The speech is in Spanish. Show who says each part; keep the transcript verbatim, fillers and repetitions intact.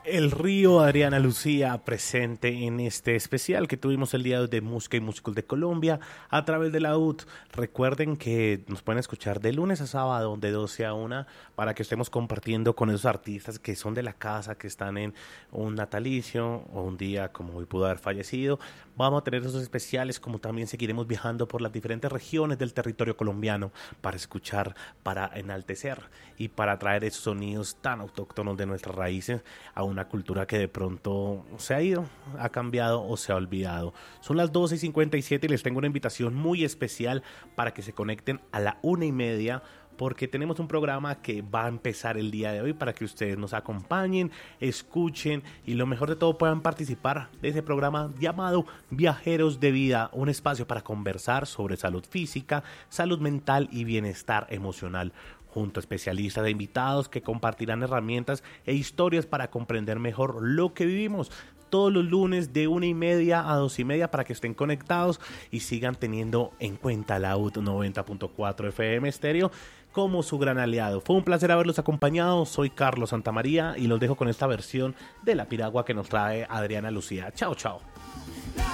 Speaker 1: El río Adriana Lucía presente en este especial que tuvimos el día de Música y Músicos de Colombia a través de la U T. Recuerden que nos pueden escuchar de lunes a sábado de doce a una para que estemos compartiendo con esos artistas que son de la casa, que están en un natalicio o un día como hoy pudo haber fallecido. Vamos a tener esos especiales, como también seguiremos viajando por las diferentes regiones del territorio colombiano para escuchar, para enaltecer y para traer esos sonidos tan autóctonos de nuestras raíces a una cultura que de pronto se ha ido, ha cambiado o se ha olvidado. Son las doce y cincuenta y siete y les tengo una invitación muy especial para que se conecten a la una y media, porque tenemos un programa que va a empezar el día de hoy para que ustedes nos acompañen, escuchen y lo mejor de todo puedan participar de ese programa llamado Viajeros de Vida, un espacio para conversar sobre salud física, salud mental y bienestar emocional, junto a especialistas e invitados que compartirán herramientas e historias para comprender mejor lo que vivimos. Todos los lunes de una y media a dos y media para que estén conectados y sigan teniendo en cuenta la U T noventa punto cuatro F M Estéreo como su gran aliado. Fue un placer haberlos acompañado. Soy Carlos Santamaría y los dejo con esta versión de La Piragua que nos trae Adriana Lucía. Chao, chao.